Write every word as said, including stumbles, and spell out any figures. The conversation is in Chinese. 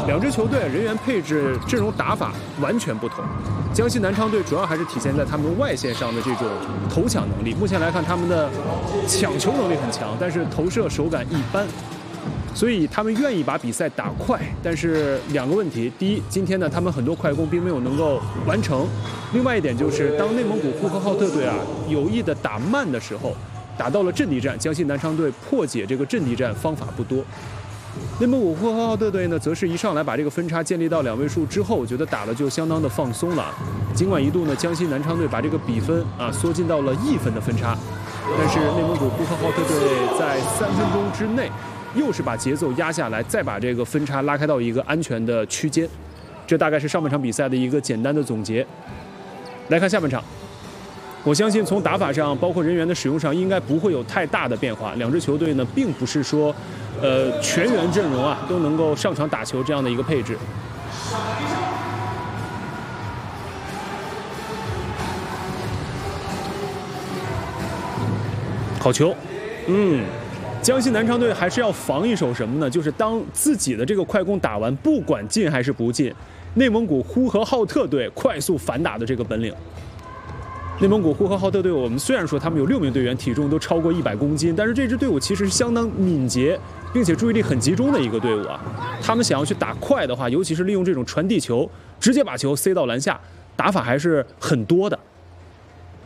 两支球队人员配置、阵容打法完全不同。江西南昌队主要还是体现在他们外线上的这种投抢能力。目前来看，他们的抢球能力很强，但是投射手感一般。所以他们愿意把比赛打快，但是两个问题：第一，今天呢他们很多快攻并没有能够完成；另外一点就是，当内蒙古呼和浩特队啊有意的打慢的时候，打到了阵地战，江西南昌队破解这个阵地战方法不多。内蒙古呼和浩特队呢，则是一上来把这个分差建立到两位数之后，我觉得打的就相当的放松了。尽管一度呢，江西南昌队把这个比分啊缩进到了一分的分差，但是内蒙古呼和浩特队在三分钟之内。又是把节奏压下来，再把这个分差拉开到一个安全的区间，这大概是上半场比赛的一个简单的总结。来看下半场，我相信从打法上，包括人员的使用上，应该不会有太大的变化。两支球队呢，并不是说，呃，全员阵容啊都能够上场打球这样的一个配置。好球，嗯。江西南昌队还是要防一手什么呢？就是当自己的这个快攻打完，不管进还是不进，内蒙古呼和浩特队快速反打的这个本领。内蒙古呼和浩特队，我们虽然说他们有六名队员体重都超过一百公斤，但是这支队伍其实是相当敏捷，并且注意力很集中的一个队伍啊。他们想要去打快的话，尤其是利用这种传递球，直接把球塞到篮下，打法还是很多的。